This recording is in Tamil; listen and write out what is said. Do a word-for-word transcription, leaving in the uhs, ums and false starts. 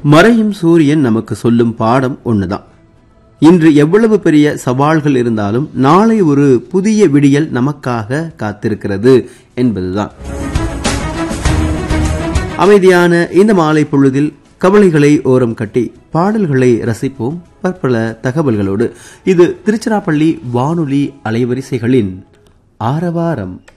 மறையும் சூரியன் நமக்கு சொல்லும் பாடம் ஒண்ணுதான். இன்று எவ்வளவு பெரிய சவால்கள் இருந்தாலும் நாளை ஒரு புதிய விடியல் நமக்காக காத்திருக்கிறது என்பதுதான். அமைதியான இந்த மாலை பொழுதில் கவலைகளை ஓரம் கட்டி பாடல்களை ரசிப்போம் பற்பல தகவல்களோடு. இது திருச்சிராப்பள்ளி வானொலி அலைவரிசைகளின் ஆரவாரம்.